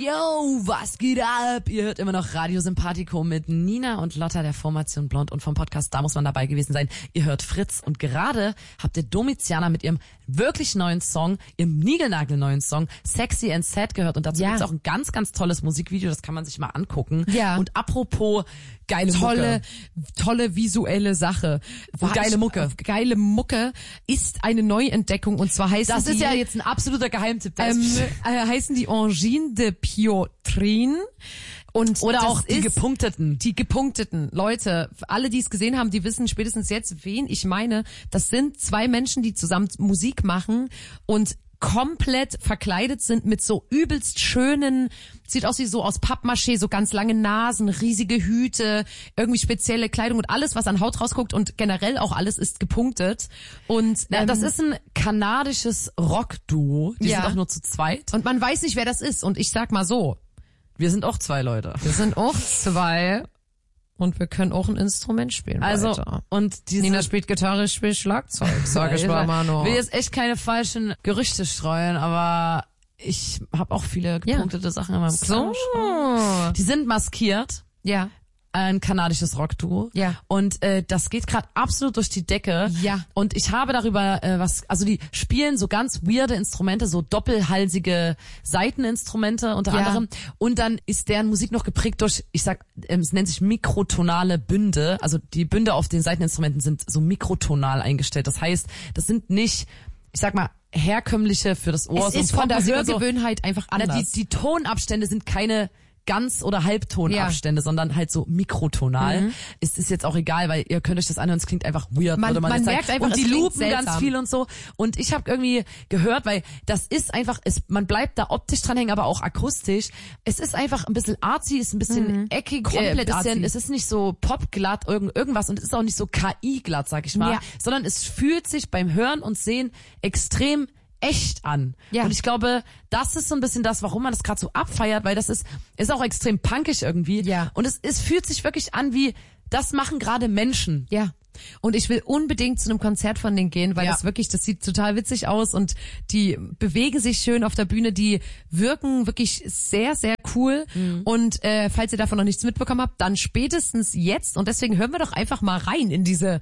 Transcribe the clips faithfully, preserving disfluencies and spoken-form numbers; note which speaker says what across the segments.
Speaker 1: Yo, was geht ab? Ihr hört immer noch Radio Sympathico mit Nina und Lotta der Formation Blond und vom Podcast Da muss man dabei gewesen sein. Ihr hört Fritz und gerade habt ihr Domiziana mit ihrem wirklich neuen Song, ihrem niegelnagelneuen Song Sexy and Sad gehört und dazu
Speaker 2: ja.
Speaker 1: gibt's auch ein ganz, ganz tolles Musikvideo, das kann man sich mal angucken.
Speaker 2: Ja.
Speaker 1: Und apropos geile
Speaker 2: tolle,
Speaker 1: Mucke.
Speaker 2: tolle visuelle Sache.
Speaker 1: Und geile Mucke.
Speaker 2: Geile Mucke ist eine Neuentdeckung und zwar heißt
Speaker 1: Das
Speaker 2: die,
Speaker 1: ist ja jetzt ein absoluter Geheimtipp.
Speaker 2: ähm, äh, heißen die Angine de Piotrin. Und
Speaker 1: Oder
Speaker 2: das
Speaker 1: auch die
Speaker 2: ist
Speaker 1: gepunkteten.
Speaker 2: Die gepunkteten. Leute, alle, die es gesehen haben, die wissen spätestens jetzt, wen ich meine. Das sind zwei Menschen, die zusammen Musik machen und komplett verkleidet sind mit so übelst schönen, sieht aus wie so aus Pappmaché, so ganz lange Nasen, riesige Hüte, irgendwie spezielle Kleidung und alles, was an Haut rausguckt und generell auch alles ist gepunktet. Und
Speaker 1: Ja,
Speaker 2: ähm,
Speaker 1: das ist ein kanadisches Rockduo. Die
Speaker 2: Ja.
Speaker 1: sind auch nur zu zweit.
Speaker 2: und man weiß nicht, wer das ist. Und ich sag mal so,
Speaker 1: Wir sind auch zwei Leute.
Speaker 2: wir sind auch zwei und wir können auch ein Instrument spielen.
Speaker 1: Also,
Speaker 2: weiter.
Speaker 1: und diese...
Speaker 2: Nina spielt Gitarre, ich spiele Schlagzeug, sag ich mal, Manu.
Speaker 1: Ich will jetzt echt keine falschen Gerüchte streuen, aber ich habe auch viele gepunktete Sachen in meinem
Speaker 2: So.
Speaker 1: Kleiderschrank. Die sind maskiert.
Speaker 2: Ja.
Speaker 1: Ein kanadisches Rockduo.
Speaker 2: Ja.
Speaker 1: Und äh, das geht gerade absolut durch die Decke.
Speaker 2: Ja.
Speaker 1: Und ich habe darüber äh, was, also die spielen so ganz weirde Instrumente, so doppelhalsige Saiteninstrumente unter
Speaker 2: Ja.
Speaker 1: anderem. Und dann ist deren Musik noch geprägt durch, ich sag, ähm, es nennt sich mikrotonale Bünde. Also die Bünde auf den Saiteninstrumenten sind so mikrotonal eingestellt. Das heißt, das sind nicht, ich sag mal, herkömmliche für das Ohr.
Speaker 2: Es
Speaker 1: so
Speaker 2: ist von der
Speaker 1: Popmusik und so.
Speaker 2: Hörgewöhnheit einfach
Speaker 1: Na,
Speaker 2: anders.
Speaker 1: die, die Tonabstände sind keine Ganz- oder Halbtonabstände, ja. sondern halt so mikrotonal. Mhm. Es ist jetzt auch egal, weil ihr könnt euch das anhören, es klingt einfach weird.
Speaker 2: Man,
Speaker 1: würde man
Speaker 2: man
Speaker 1: jetzt
Speaker 2: merkt
Speaker 1: sagen.
Speaker 2: einfach,
Speaker 1: und die
Speaker 2: es klingt
Speaker 1: loopen
Speaker 2: seltsam.
Speaker 1: ganz viel und so. Und ich habe irgendwie gehört, weil das ist einfach, es, man bleibt da optisch dran hängen, aber auch akustisch. Es ist einfach ein bisschen artsy, ist ein bisschen
Speaker 2: Mhm.
Speaker 1: eckig,
Speaker 2: Komplett
Speaker 1: äh, bisschen,
Speaker 2: artsy.
Speaker 1: es ist nicht so popglatt, irgend, irgendwas und es ist auch nicht so K I-glatt, sag ich mal,
Speaker 2: Ja.
Speaker 1: sondern es fühlt sich beim Hören und Sehen extrem echt an.
Speaker 2: Ja.
Speaker 1: Und ich glaube, das ist so ein bisschen das, warum man das gerade so abfeiert, weil das ist ist auch extrem punkig irgendwie.
Speaker 2: Ja.
Speaker 1: Und es, es fühlt sich wirklich an wie, das machen gerade Menschen.
Speaker 2: Ja. Und ich will unbedingt zu einem Konzert von denen gehen, weil
Speaker 1: Ja.
Speaker 2: das wirklich, das sieht total witzig aus und die bewegen sich schön auf der Bühne, die wirken wirklich sehr, sehr cool. Mhm. Und äh, falls ihr davon noch nichts mitbekommen habt, dann spätestens jetzt. Und deswegen hören wir doch einfach mal rein in diese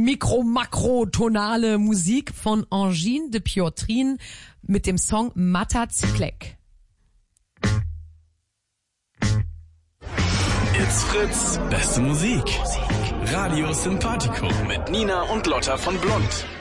Speaker 2: mikro-makro-tonale Musik von Angine de Piotrin mit dem Song Mataziklek.
Speaker 3: It's Fritz, beste Musik. Radio Sympathico mit Nina und Lotta von Blond.